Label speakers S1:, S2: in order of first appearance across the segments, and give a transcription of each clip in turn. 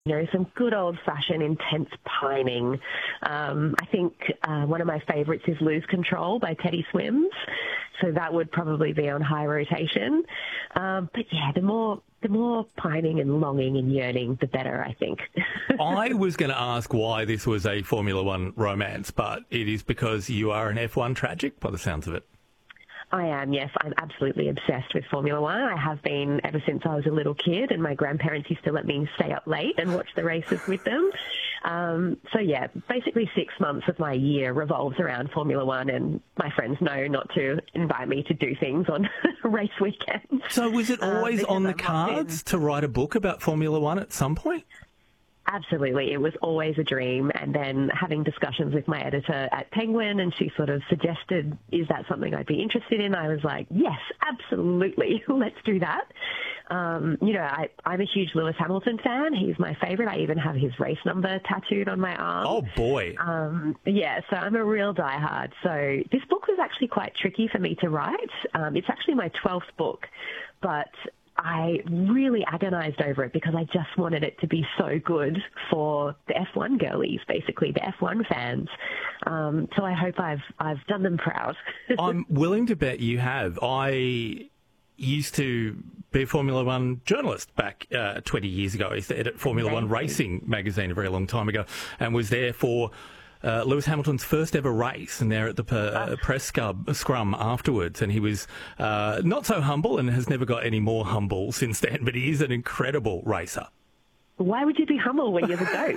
S1: Some good old-fashioned intense pining. I think one of my favourites is Lose Control by Teddy Swims, so that would probably be on high rotation. But yeah, the more pining and longing and yearning, the better, I think.
S2: I was going to ask why this was a Formula One romance, but it is because you are an F1 tragic by the sounds of it.
S1: I am, yes. I'm absolutely obsessed with Formula One. I have been ever since I was a little kid, and my grandparents used to let me stay up late and watch the races with them. So, yeah, basically 6 months of my year revolves around Formula One, and my friends know not to invite me to do things on race weekends.
S2: So was it always on the cards to write a book about Formula One at some point?
S1: Absolutely. It was always a dream. And then having discussions with my editor at Penguin, and she sort of suggested, is that something I'd be interested in? I was like, yes, absolutely. Let's do that. I'm a huge Lewis Hamilton fan. He's my favourite. I even have his race number tattooed on my arm.
S2: Oh, boy.
S1: So I'm a real diehard. So this book was actually quite tricky for me to write. It's actually my 12th book, but I really agonised over it because I just wanted it to be so good for the F1 girlies, basically, the F1 fans. So I hope I've done them proud.
S2: I'm willing to bet you have. I used to be a Formula One journalist back 20 years ago. I used to edit Formula One Racing magazine a very long time ago, and was there for Lewis Hamilton's first ever race, and there at the press scrum afterwards, and he was not so humble and has never got any more humble since then, but he is an incredible racer.
S1: Why would you be humble when you're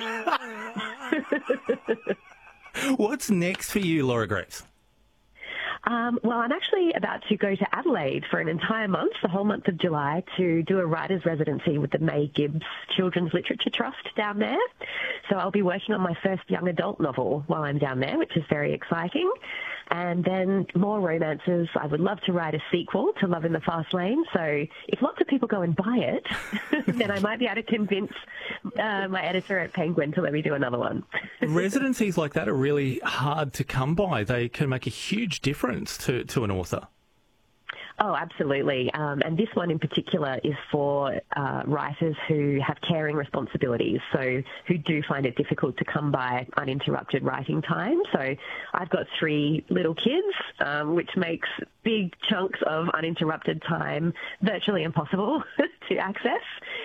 S1: the GOAT?
S2: What's next for you, Laura Greaves?
S1: Well, I'm actually about to go to Adelaide for an entire month, the whole month of July, to do a writer's residency with the May Gibbs Children's Literature Trust down there. So I'll be working on my first young adult novel while I'm down there, which is very exciting. And then more romances. I would love to write a sequel to Love in the Fast Lane. So if lots of people go and buy it, then I might be able to convince my editor at Penguin to let me do another one.
S2: Residencies like that are really hard to come by. They can make a huge difference to an author.
S1: Oh, absolutely. And this one in particular is for writers who have caring responsibilities, so who do find it difficult to come by uninterrupted writing time. So I've got 3 little kids, which makes big chunks of uninterrupted time virtually impossible to access.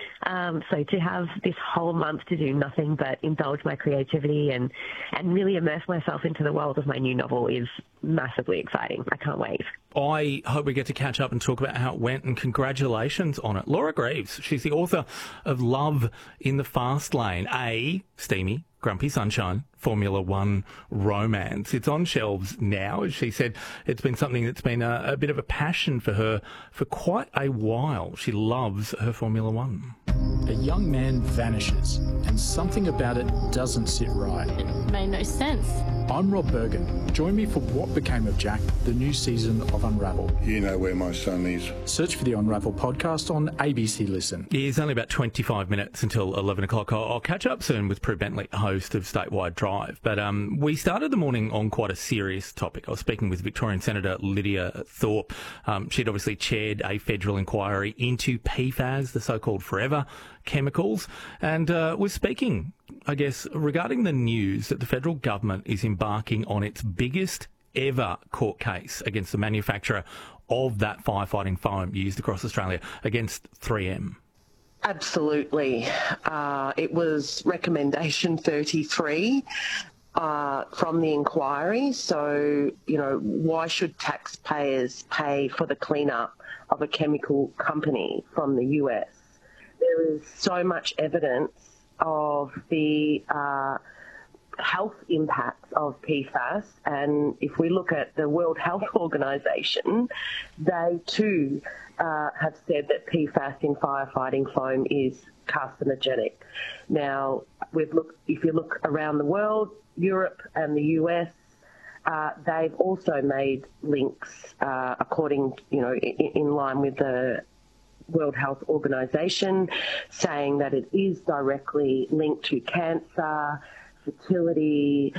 S1: So to have this whole month to do nothing but indulge my creativity and really immerse myself into the world of my new novel is massively exciting. I can't wait.
S2: I hope we get to catch up and talk about how it went, and congratulations on it. Laura Greaves, she's the author of Love in the Fast Lane, a steamy, grumpy sunshine Formula One romance. It's on shelves now. As she said, it's been something that's been a bit of a passion for her for quite a while. She loves her Formula One.
S3: A young man vanishes, and something about it doesn't sit right.
S4: It made no sense.
S3: I'm Rob Bergen. Join me for What Became of Jack, the new season of Unravel.
S5: You know where my son is.
S3: Search for the Unravel podcast on ABC Listen.
S2: It's only about 25 minutes until 11 o'clock. I'll catch up soon with Prue Bentley, host of Statewide Drive. But we started the morning on quite a serious topic. I was speaking with Victorian Senator Lydia Thorpe. She'd obviously chaired a federal inquiry into PFAS, the so-called forever chemicals, and was speaking, I guess, regarding the news that the federal government is embarking on its biggest ever court case against the manufacturer of that firefighting foam used across Australia, against 3M.
S6: Absolutely. It was recommendation 33 from the inquiry. So, why should taxpayers pay for the cleanup of a chemical company from the US? There is so much evidence of the health impacts of PFAS, and if we look at the World Health Organization, they too have said that PFAS in firefighting foam is carcinogenic. Now, if you look around the world, Europe and the US, they've also made links, according, in line with the World Health Organization, saying that it is directly linked to cancer, fertility,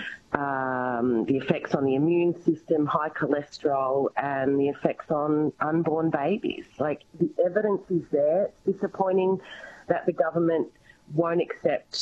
S6: the effects on the immune system, high cholesterol, and the effects on unborn babies. Like, the evidence is there. It's disappointing that the government won't accept